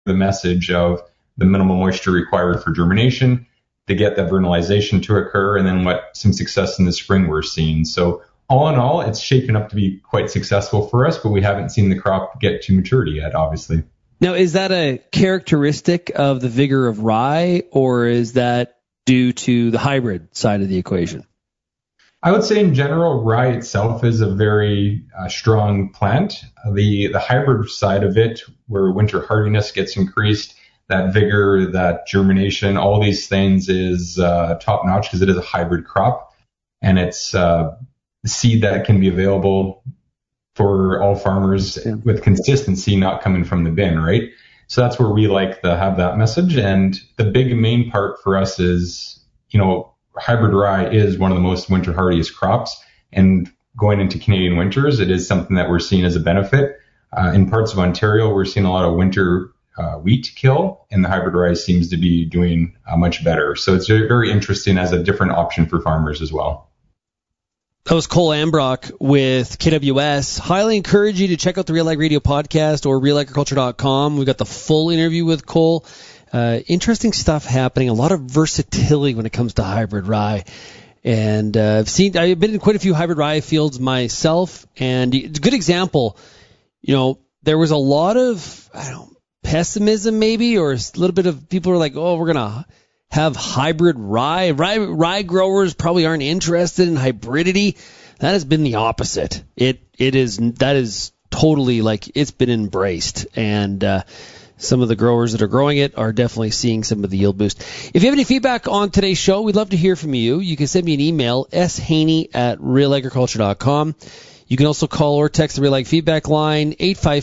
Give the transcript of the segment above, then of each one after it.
the message of the minimal moisture required for germination to get that vernalization to occur, and then what some success in the spring we're seeing. So all in all, it's shaping up to be quite successful for us, but we haven't seen the crop get to maturity yet, obviously. Now, is that a characteristic of the vigor of rye, or is that due to the hybrid side of the equation? I would say in general, rye itself is a very strong plant. The hybrid side of it, where winter hardiness gets increased, that vigor, that germination, all these things is top notch because it is a hybrid crop, and it's seed that can be available for all farmers with consistency, not coming from the bin, right? So that's where we like to have that message. And the big main part for us is, hybrid rye is one of the most winter hardiest crops. And going into Canadian winters, it is something that we're seeing as a benefit. In parts of Ontario, we're seeing a lot of winter wheat kill, and the hybrid rye seems to be doing much better. So it's very interesting as a different option for farmers as well. That was Cole Ambrock with KWS. Highly encourage you to check out the Real Ag Radio podcast or realagriculture.com. We've got the full interview with Cole. Interesting stuff happening. A lot of versatility when it comes to hybrid rye. And I've been in quite a few hybrid rye fields myself. And it's a good example. There was a lot of, pessimism maybe, or a little bit of people were like, oh, we're going to have hybrid rye. Rye growers probably aren't interested in hybridity. That has been the opposite. That is totally it's been embraced, and some of the growers that are growing it are definitely seeing some of the yield boost. If you have any feedback on today's show, we'd love to hear from you. You can send me an email, shaney@realagriculture.com. You can also call or text the Real Ag Feedback line,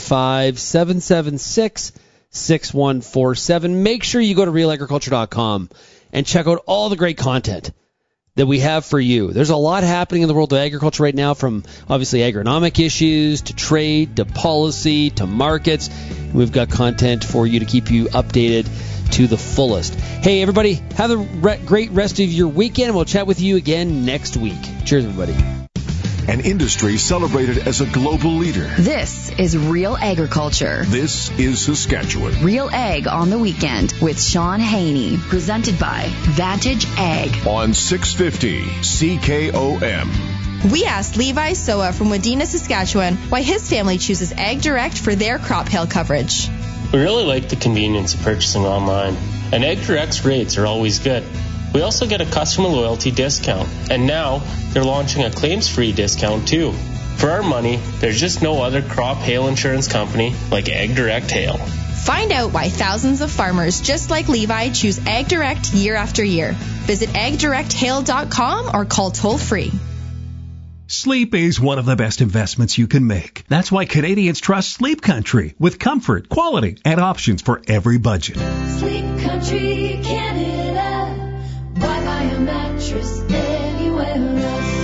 855-776-6147. Make sure you go to realagriculture.com and check out all the great content that we have for you. There's a lot happening in the world of agriculture right now, from obviously agronomic issues to trade to policy to markets. We've got content for you to keep you updated to the fullest. Hey, everybody, have a great rest of your weekend. We'll chat with you again next week. Cheers, everybody. An industry celebrated as a global leader. This is Real Agriculture. This is Saskatchewan. Real Ag on the Weekend with Sean Haney. Presented by Vantage Ag. On 650 CKOM. We asked Levi Soa from Wadena, Saskatchewan, why his family chooses Ag Direct for their crop hail coverage. We really like the convenience of purchasing online, and Ag Direct's rates are always good. We also get a customer loyalty discount, and now they're launching a claims-free discount too. For our money, there's just no other crop hail insurance company like Ag Direct Hail. Find out why thousands of farmers just like Levi choose Ag Direct year after year. Visit agdirecthail.com or call toll-free. Sleep is one of the best investments you can make. That's why Canadians trust Sleep Country, with comfort, quality, and options for every budget. Sleep Country, Canada. Why buy a mattress anywhere else?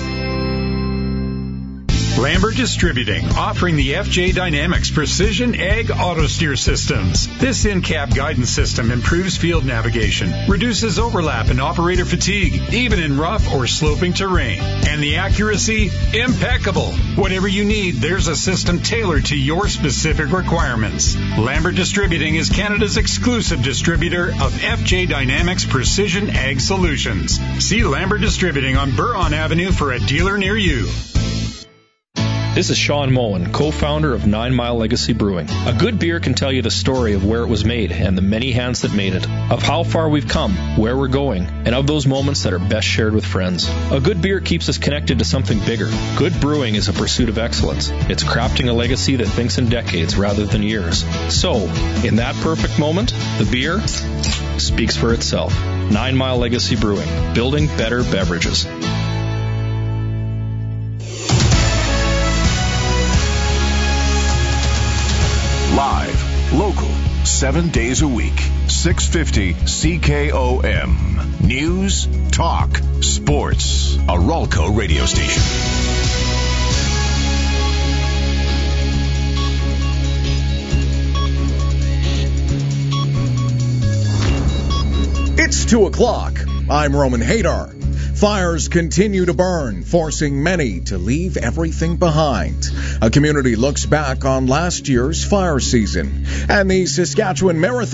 Lambert Distributing, offering the FJ Dynamics Precision Ag Auto Steer Systems. This in-cab guidance system improves field navigation, reduces overlap and operator fatigue, even in rough or sloping terrain. And the accuracy, impeccable. Whatever you need, there's a system tailored to your specific requirements. Lambert Distributing is Canada's exclusive distributor of FJ Dynamics Precision Ag Solutions. See Lambert Distributing on Buron Avenue for a dealer near you. This is Sean Mullen, co-founder of 9 Mile Legacy Brewing. A good beer can tell you the story of where it was made and the many hands that made it, of how far we've come, where we're going, and of those moments that are best shared with friends. A good beer keeps us connected to something bigger. Good brewing is a pursuit of excellence. It's crafting a legacy that thinks in decades rather than years. So, in that perfect moment, the beer speaks for itself. 9 Mile Legacy Brewing, building better beverages. Live, local, 7 days a week. 650 CKOM. News, talk, sports. A Ralco radio station. It's 2 o'clock. I'm Roman Hadar. Fires continue to burn, forcing many to leave everything behind. A community looks back on last year's fire season. And the Saskatchewan Marathon